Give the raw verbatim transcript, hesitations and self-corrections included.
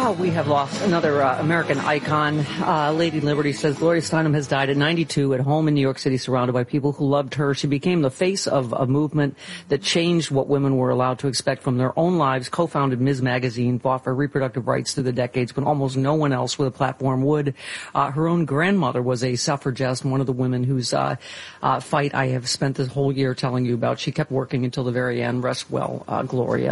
Oh, we have lost another uh, American icon. Uh, Lady Liberty says Gloria Steinem has died at ninety-two at home in New York City, surrounded by people who loved her. She became the face of a movement that changed what women were allowed to expect from their own lives, co-founded Ms Magazine, fought for reproductive rights through the decades when almost no one else with a platform would. Uh, her own grandmother was a suffragist, one of the women whose uh, uh, fight I have spent this whole year telling you about. She kept working until the very end. Rest well, uh, Gloria.